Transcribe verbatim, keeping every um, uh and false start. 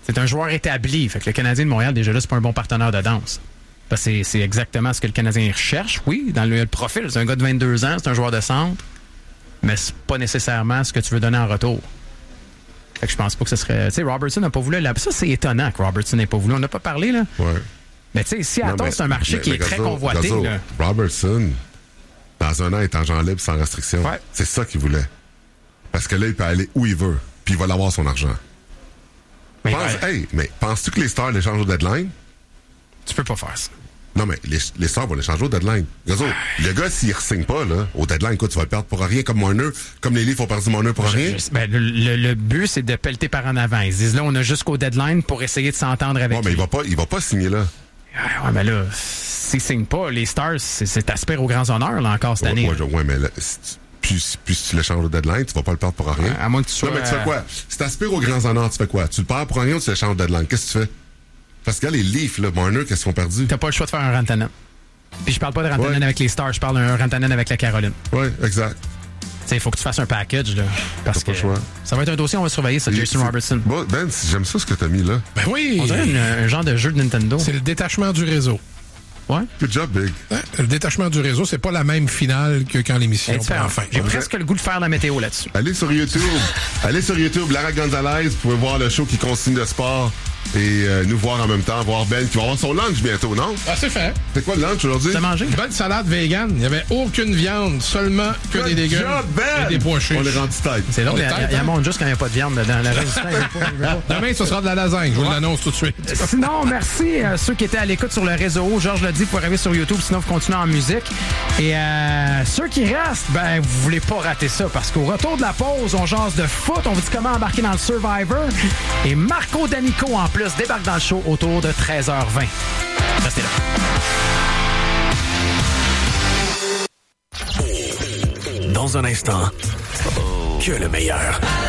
C'est un joueur établi. Fait que le Canadien de Montréal, déjà là, c'est pas un bon partenaire de danse. Parce que c'est, c'est exactement ce que le Canadien recherche. Oui, dans le, le profil, c'est un gars de vingt-deux ans, c'est un joueur de centre, mais c'est pas nécessairement ce que tu veux donner en retour. Fait que je pense pas que ce serait... Tu sais, Robertson n'a pas voulu... La... Ça, c'est étonnant que Robertson n'ait pas voulu. On n'a pas parlé, là. Ouais. Mais tu sais, Seattle, c'est un marché mais, qui mais est très Gazzo, convoité. Gazzo, Là. Robertson, dans un an, est agent libre sans restriction. Ouais. C'est ça qu'il voulait. Parce que là, il peut aller où il veut, puis il va l'avoir son argent. Mais, Pense, ouais. hey, mais penses-tu que les Stars l'échangent au deadline? Tu peux pas faire ça. Non, mais les, les Stars vont l'échanger au deadline. Gazzo, le gars, s'il ne re-signe pas, là, au deadline, écoute, tu vas le perdre pour rien, comme Marner, comme les Leafs ont perdu Marner pour Je, rien. je, ben, le, le, le but, c'est de pelleter par en avant. Ils se disent, là, on a jusqu'au deadline pour essayer de s'entendre avec Ouais, mais lui. il va pas, il va pas signer là. Ouais, mais là, s'ils signent pas, les Stars, c'est, c'est aspire aux grands honneurs, là, encore cette Ouais, année. ouais, ouais, mais là, si tu, puis, puis si tu l'échanges au deadline, tu vas pas le perdre pour rien. Ouais, à moins que tu sois... Non, mais tu fais quoi? Si t'aspires aux grands honneurs, tu fais quoi? Tu le perds pour rien ou tu l'échanges au deadline? Qu'est-ce que tu fais? Parce que là, les Leafs, là, Marner, qu'est-ce qu'ils ont perdu? T'as pas le choix de faire un Rantanen. Puis je parle pas de Rantanen Ouais. avec les Stars, je parle d'un Rantanen avec la Caroline. Oui, exact. Tu sais, il faut que tu fasses un package, là. Parce T'as pas que le choix. ça va être un dossier, on va surveiller ça, Et Jason c'est- Robertson. Bon, Ben, j'aime ça ce que t'as mis là. Ben oui! On dirait une- un genre de jeu de Nintendo. C'est le détachement du réseau. Ouais. Good job, Big. Hein? Le détachement du réseau, c'est pas la même finale que quand l'émission C'est prend différent. fin. J'ai presque le goût de faire la météo là-dessus. Allez sur YouTube. Allez sur YouTube, Lara Gonzalez. Vous pouvez voir le show qui continue de sport et euh, nous voir en même temps. Voir Ben qui va avoir son lunch bientôt, non? Ah, c'est fait. C'est quoi le lunch aujourd'hui? T'as mangé? Bonne salade vegan. Il n'y avait aucune viande, seulement que Good des légumes job, Ben! et des pois chiches. On est rendu tête. C'est long, On il y est a, tête, il y a hein? monde juste quand il n'y a pas de viande dedans. La résistance, il veut pas, il veut pas. Demain, ce sera de la lasagne. Je vous l'annonce tout de suite. Sinon, merci à ceux qui étaient à l'écoute sur le réseau. Georges l'a dit, vous pouvez arriver sur YouTube, sinon vous continuez en musique. Et euh, ceux qui restent, ben vous voulez pas rater ça, parce qu'au retour de la pause, on jase de foot, on vous dit comment embarquer dans le Survivor. Et Marco D'Amico, en plus, débarque dans le show autour de treize heures vingt. Restez là. Dans un instant, que le meilleur.